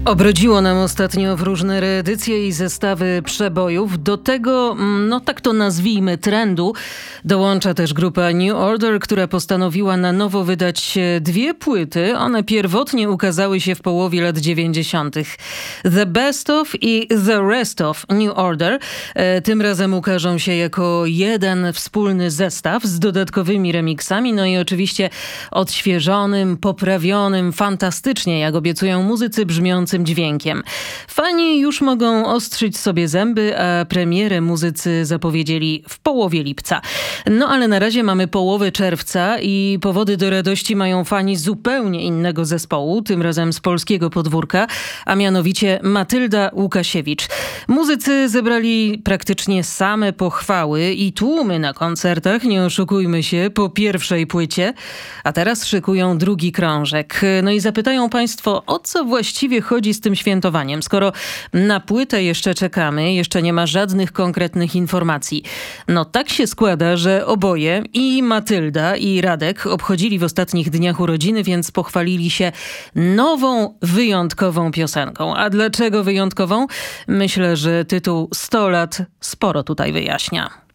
Obrodziło nam ostatnio w różne reedycje i zestawy przebojów. Do tego, tak to nazwijmy, trendu dołącza też grupa New Order, która postanowiła na nowo wydać dwie płyty. One pierwotnie ukazały się w połowie lat 90. The Best Of i The Rest Of New Order. Tym razem ukażą się jako jeden wspólny zestaw z dodatkowymi remixami, no i oczywiście odświeżonym, poprawionym, fantastycznie, jak obiecują muzycy, brzmiącym dźwiękiem. Fani już mogą ostrzyć sobie zęby, a premierę muzycy zapowiedzieli w połowie lipca. No ale na razie mamy połowę czerwca i powody do radości mają fani zupełnie innego zespołu, tym razem z polskiego podwórka, a mianowicie Matylda Łukasiewicz. Muzycy zebrali praktycznie same pochwały i tłumy na koncertach, nie oszukujmy się, po pierwszej płycie, a teraz szykują drugi krążek. No i zapytają państwo, o co właściwie chodzi z tym świętowaniem, skoro na płytę jeszcze czekamy, jeszcze nie ma żadnych konkretnych informacji. No tak się składa, że oboje, i Matylda, i Radek, obchodzili w ostatnich dniach urodziny, więc pochwalili się nową, wyjątkową piosenką. A dlaczego wyjątkową? Myślę, że tytuł 100 lat sporo tutaj wyjaśnia.